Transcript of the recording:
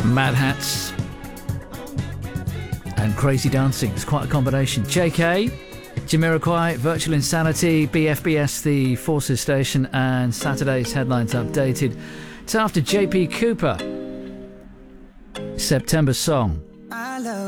Mad Hats and Crazy Dancing. It's quite a combination. JK, Jamiroquai, Virtual Insanity, BFBS, the Forces Station, and Saturday's headlines updated. It's after JP Cooper, September Song.